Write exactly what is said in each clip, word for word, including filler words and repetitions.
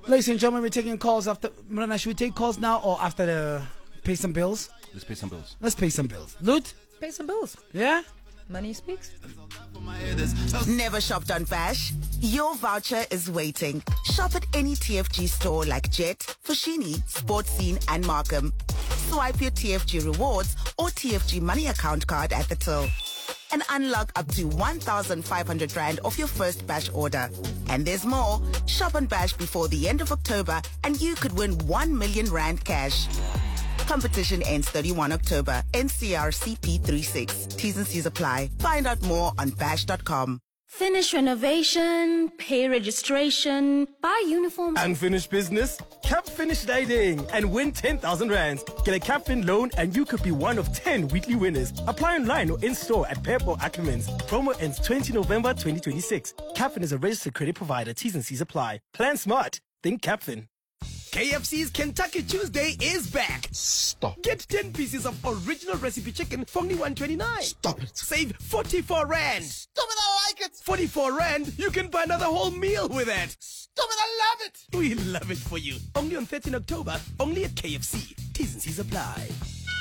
Ladies and gentlemen, we're taking calls after. Mrana, should we take calls now or after the pay some bills? Let's pay some bills. Let's pay some bills. Loot? Pay some bills. Yeah? Money speaks. Never shopped on Bash? Your voucher is waiting. Shop at any T F G store like Jet, Foschini, Sportscene, and Markham. Swipe your T F G rewards or T F G money account card at the till and unlock up to one thousand five hundred rand off your first Bash order. And there's more. Shop on Bash before the end of October and you could win one million rand cash. Competition ends thirty-first of October. N C R C P thirty-six. T's and C's apply. Find out more on bash dot com. Finish renovation, pay registration, buy uniforms. Unfinished business? Cap Finish Dating and win ten thousand rands. Get a Capfin loan and you could be one of ten weekly winners. Apply online or in-store at Pep or Ackermans. Promo ends the twentieth of November twenty twenty-six. Capfin is a registered credit provider. T's and C's apply. Plan smart. Think Capfin. K F C's Kentucky Tuesday is back. Stop. Get ten pieces of original recipe chicken for only one twenty-nine. Stop it. Save forty-four rand. Stop it, I like it. forty-four rand, you can buy another whole meal with it. Stop it, I love it. We love it for you. Only on thirteenth of October, only at K F C. T's and C's apply.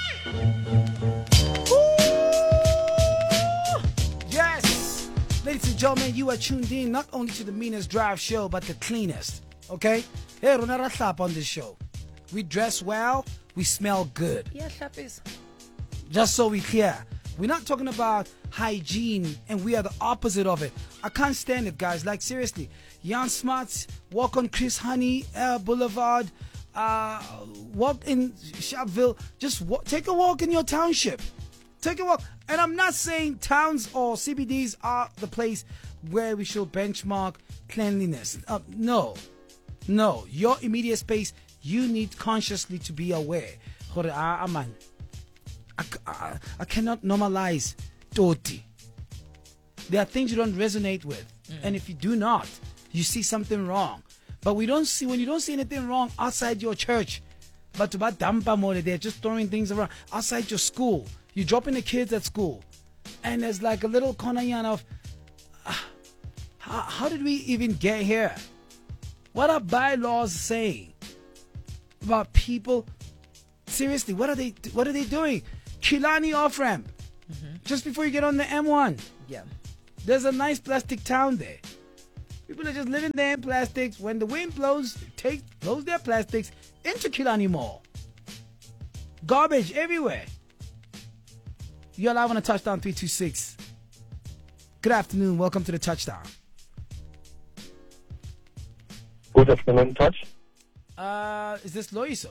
Yes! Ladies and gentlemen, you are tuned in not only to the meanest drive show, but the cleanest. Okay? Hey, Ronara Slap on this show. We dress well, we smell good. Yeah, slappies. Just so we clear. We're not talking about hygiene, and we are the opposite of it. I can't stand it, guys. Like, seriously. Jan Smarts, walk on Chris Honey uh, Boulevard, uh, walk in Sharpeville. Just walk, take a walk in your township. Take a walk. And I'm not saying towns or C B Ds are the place where we should benchmark cleanliness. Uh, no. No. Your immediate space, you need consciously to be aware. Ah, man. I, I, I cannot normalize toti. There are things you don't resonate with. Mm. And if you do not, you see something wrong. But we don't see, when you don't see anything wrong outside your church, but to dampa more, they're just throwing things around. Outside your school, you're dropping the kids at school. And there's like a little corner of, uh, how, how did we even get here? What are bylaws saying about people? Seriously, what are they, what are they doing? Kilani off-ramp, mm-hmm. just before you get on the M one. Yeah. There's a nice plastic town there. People are just living there in plastics. When the wind blows, take blows their plastics into Kilani Mall. Garbage everywhere. You're live on a Touchdown three two six. Good afternoon. Welcome to the Touchdown. Good afternoon, Touch. Uh, is this Loiso?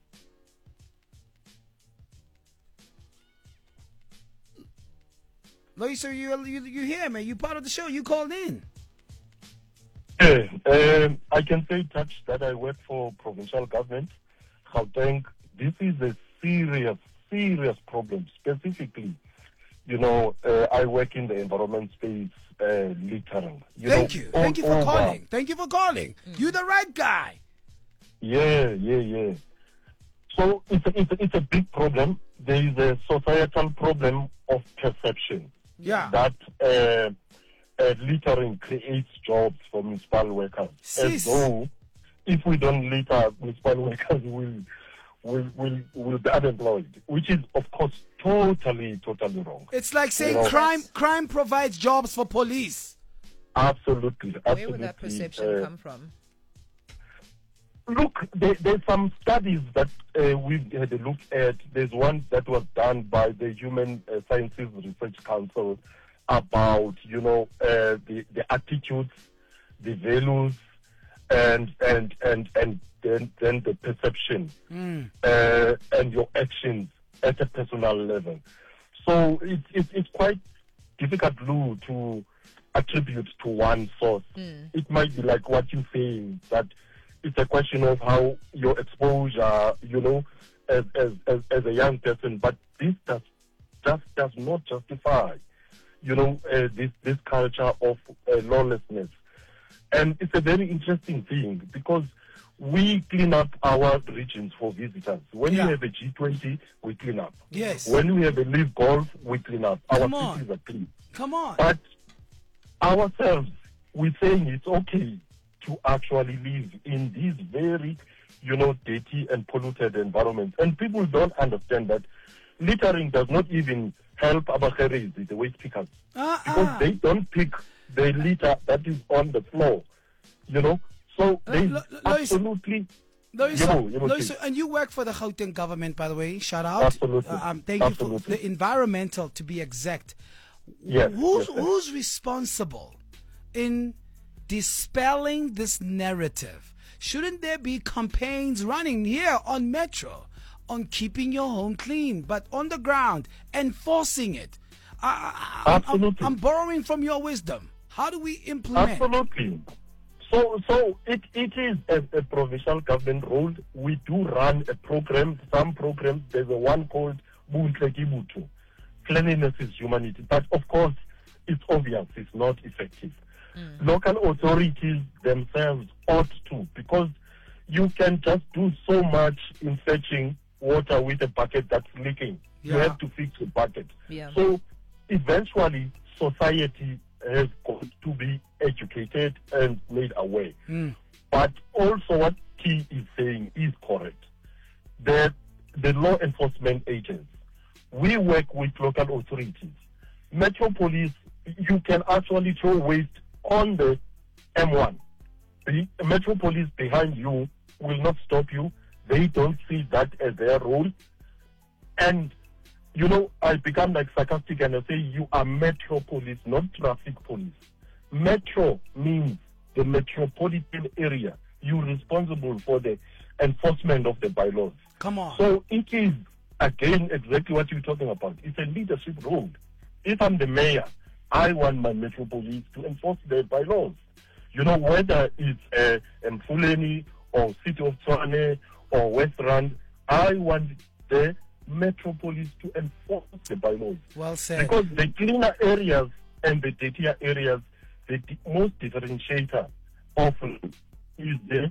Loiso, you you you here, man? You part of the show? You called in? Yeah, um, I can say, Touch, that I work for provincial government. Gauteng, this is a serious, serious problem. Specifically, you know, uh, I work in the environment space, uh, littering. You Thank know, you. Thank you for over. calling. Thank you for calling. Mm. You're the right guy. Yeah, yeah, yeah. So it's a, it's a, it's a big problem. There is a societal problem of perception. Yeah. That uh, uh, littering creates jobs for municipal workers. Sis. As though if we don't litter, municipal workers will will will will be unemployed, which is of course totally totally wrong. It's like saying you know? crime crime provides jobs for police. Absolutely, absolutely. Where would that perception uh, come from? Look, there, there's some studies that uh, we've had a look at. There's one that was done by the Human uh, Sciences Research Council about, you know, uh, the, the attitudes, the values, and and and and then, then the perception mm. uh, and your actions at a personal level. So it's it's, it's quite difficult, Lou, to attribute to one source. Mm. It might be like what you're saying, that it's a question of how your exposure, you know, as as as, as a young person. But this does just does not justify, you know, uh, this this culture of uh, lawlessness. And it's a very interesting thing because we clean up our regions for visitors. When Yeah. we have a G twenty, we clean up. Yes. When we have a Live Golf, we clean up. Our Come on. cities are clean. Come on. But ourselves, we're saying it's okay to actually live in these very, you know, dirty and polluted environments. And people don't understand that littering does not even help Abacheres, the waste pickers, Uh-uh. because they don't pick the litter that is on the floor, you know. So Uh, they Lo- Lo- Lois- absolutely... Lois, You know, you know, Lois, please. and you work for the Gauteng government, by the way. Shout out. Absolutely. Uh, um, thank you Absolutely. for the environmental, to be exact. Yes, Who's yes, yes. who's responsible in dispelling this narrative? Shouldn't there be campaigns running here on Metro on keeping your home clean, but on the ground enforcing it? I, I, I'm- I'm, Absolutely. I'm borrowing from your wisdom. How do we implement? Absolutely. So, so it, it is a, a provincial government role. We do run a program, some programs. There's a one called Buntle Kibutu. Cleanliness is humanity. But of course, it's obvious it's not effective. Local authorities themselves ought to, because you can just do so much in fetching water with a bucket that's leaking. You Yeah. have to fix the bucket. Yeah. So eventually, society has got to be educated and made aware. Mm. But also what T is saying is correct. That the law enforcement agents, we work with local authorities. Metro Police, you can actually throw waste on the M one. The Metro Police behind you will not stop you. They don't see that as their role. And, you know, I become like sarcastic and I say you are Metro Police, not traffic police. Metro means the metropolitan area. You're responsible for the enforcement of the bylaws. Come on. So it is, again, exactly what you're talking about. It's a leadership role. If I'm the mayor, I want my Metro Police to enforce the bylaws. You know, whether it's uh, Mfuleni or City of Tshwane or West Rand, I want the Metro Police to enforce the bylaws. Well said. Because the cleaner areas and the dirtier areas, the di- most differentiator often is the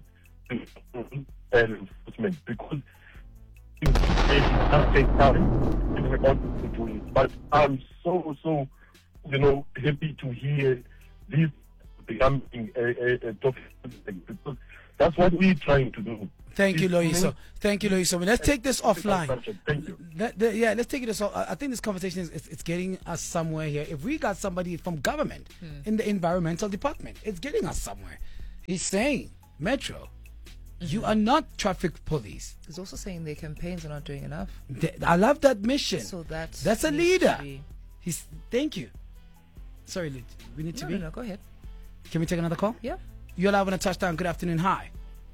enforcement. Because it does take time in order to do it. But I'm so, so, you know, happy to hear this becoming a, a, a topic, because that's what we're trying to do. Thank you, It's Loiso. Thank you, Loiso. Let's take this offline. Thank you. Let- the- yeah, let's take it as. I think this conversation is it's, it's getting us somewhere here. If we got somebody from government in the environmental department, it's getting us somewhere. He's saying, Metro, you are not traffic police. He's also saying their campaigns are not doing enough. Th- I love that mission. So that's That's a needs to leader. be- He's. Thank you. Sorry, Lit- we need to No, be. no, no, go ahead. Can we take another call? Yeah. You're live on a touchdown. Good afternoon. Hi.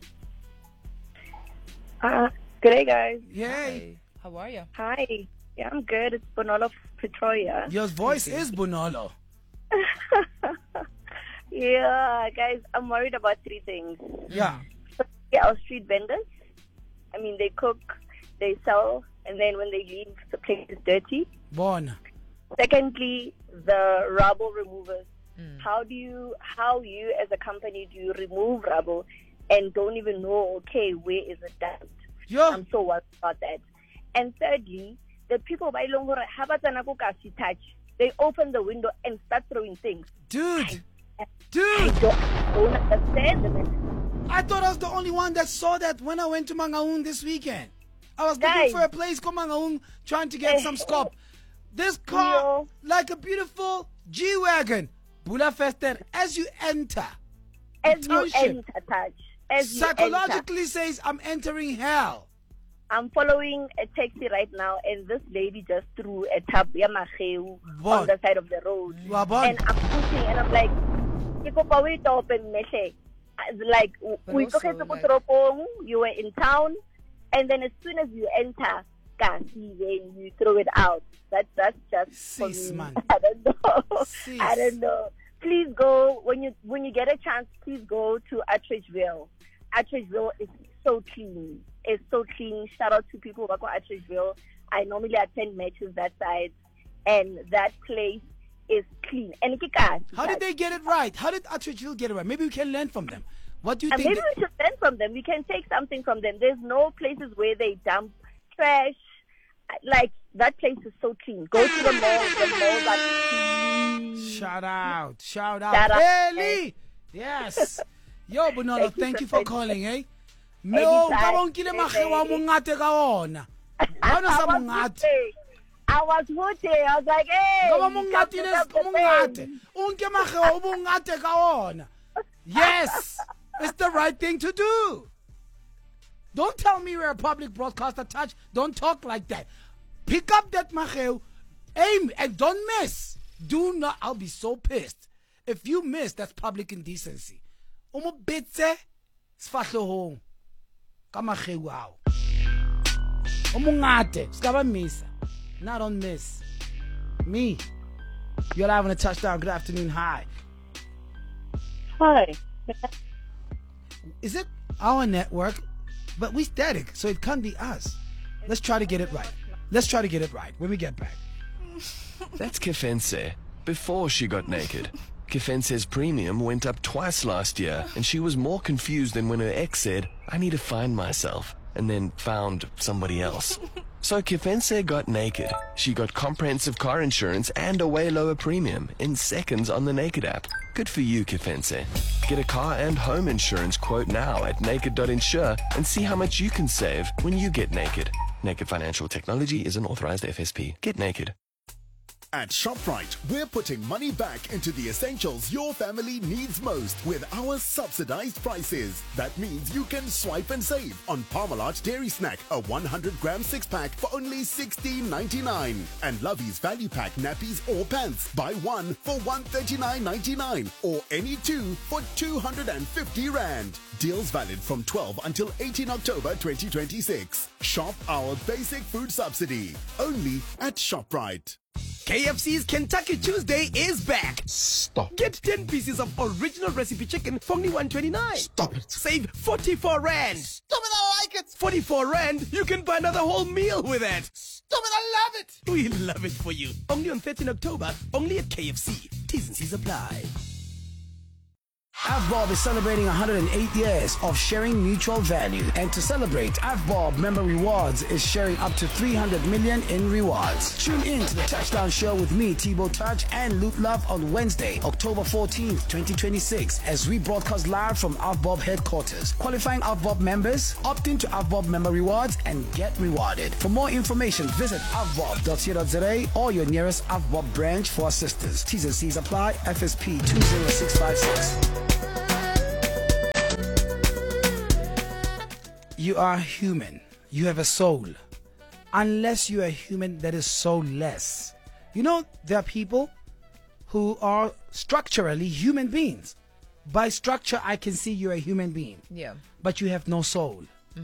Uh, good day, guys. Yay. Hey, how are you? Hi. Yeah, I'm good. It's Bonolo Pretoria. Your voice is Bonolo. Yeah, guys, I'm worried about three things. Yeah. Yeah, our street vendors. I mean, they cook, they sell, and then when they leave, the place is dirty. Born. Secondly, the rubble removers. How do you, how you as a company do you remove rubble and don't even know, okay, where is it dumped? Yo. I'm so worried about that. And thirdly, the people by Longora have touch. They open the window and start throwing things. Dude. I Dude. don't, don't understand them. I thought I was the only one that saw that when I went to Mangaung this weekend. I was looking Guys. for a place called Mangaung, trying to get some scop. This car, Yo. like a beautiful G-Wagon, Bula Festen, as you enter, As you township. enter, touch. As you enter. psychologically says, I'm entering hell. I'm following a taxi right now, and this lady just threw a tub yamacheu What? on the side of the road. Wabon. And I'm pushing, and I'm like, "Ke kopa o e tope mehle." It's like, But we also, took it to like- Toropong, you were in town, and then as soon as you enter, kasi, then you throw it out. That, that's just for Sis, me. man. I don't know. Sis. I don't know. Please go, when you when you get a chance, please go to Attridgeville. Attridgeville is so clean. It's so clean. Shout out to people who work at Attridgeville. I normally attend matches that side, and that place is clean. And it can- How did they get it right? How did Attridgeville get it right? Maybe we can learn from them. What do you And think? maybe we should learn from them. We can take something from them. There's no places where they dump trash. Like, that place is so clean. Go to the mall. The mall that Shout out. Shout out. Shout out. Haley. Yes. Yo, Bonolo, Thank you thank so you for much. calling, eh? No, Anytime. ka bonkile makhe wa mongate ka ona. Bona I sa was mongate. hooting. I was hooting. I was like, hey. Ka ba come mongate to le the mongate. thing. Unke makhe wa mongate ka ona. Yes, it's the right thing to do. Don't tell me you're a public broadcaster, Touch. Don't talk like that. Pick up that makhe, aim, and don't miss. Do not. I'll be so pissed if you miss. That's public indecency. Omo bitse sfahlo hong ka makhe wow. Omungate, skaba misa. Not on miss. Me. You're live on a touchdown. Good afternoon. Hi. Hi. Is it our network? But we static, so it can't be us. Let's try to get it right. Let's try to get it right when we get back. That's Kefense. Before she got naked. Kefense's premium went up twice last year, and she was more confused than when her ex said, I need to find myself, and then found somebody else. So Kefense got naked. She got comprehensive car insurance and a way lower premium in seconds on the Naked app. Good for you, Kefense. Get a car and home insurance quote now at naked dot insure and see how much you can save when you get naked. Naked Financial Technology is an authorized F S P. Get naked. At ShopRite, we're putting money back into the essentials your family needs most with our subsidized prices. That means you can swipe and save on Parmalat Dairy Snack, a one hundred gram six-pack for only sixteen ninety-nine. And Lovey's Value Pack nappies or pants, buy one for one thirty-nine ninety-nine or any two for two hundred fifty rand. Deals valid from twelve until eighteen October twenty twenty-six. Shop our basic food subsidy, only at ShopRite. K F C's Kentucky Tuesday is back. Stop. Get ten pieces of original recipe chicken for only one twenty-nine. Stop it. Save forty-four rand. Stop it, I like it. forty-four rand, you can buy another whole meal with it. Stop it, I love it. We love it for you. Only on thirteenth October, only at K F C. T's and C's apply. AVBOB is celebrating one hundred eight years of sharing mutual value. And to celebrate, AVBOB Member Rewards is sharing up to three hundred million in rewards. Tune in to the Touchdown Show with me, Thibaut Touch, and Luke Love on Wednesday, October fourteenth, twenty twenty-six, as we broadcast live from AVBOB headquarters. Qualifying AVBOB members, opt into AVBOB Member Rewards and get rewarded. For more information, visit avbob dot co dot za or your nearest AVBOB branch for assistance. T's and C's apply. F S P two zero six five six. You are human. You have a soul. Unless you are human that is soulless. You know, there are people who are structurally human beings. By structure, I can see you're a human being. Yeah. But you have no soul.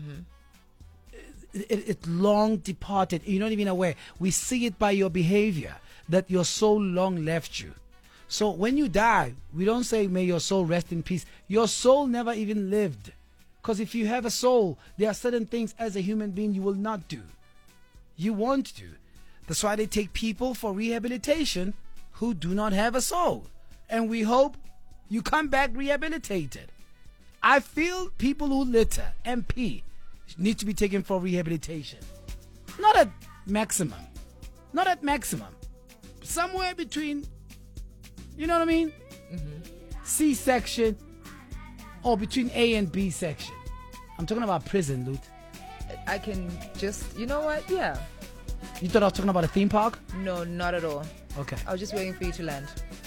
It, it, it long departed. You're not even aware. We see it by your behavior that your soul long left you. So when you die, we don't say, may your soul rest in peace. Your soul never even lived. Because if you have a soul, there are certain things as a human being you will not do. You won't do. That's why they take people for rehabilitation who do not have a soul. And we hope you come back rehabilitated. I feel people who litter, M P, need to be taken for rehabilitation. Not at maximum. Not at maximum. Somewhere between, you know what I mean? Mm-hmm. C section. Or between A and B section. I'm talking about prison, Loot. I can just, you know what? Yeah. You thought I was talking about a theme park? No, not at all. Okay. I was just waiting for you to land.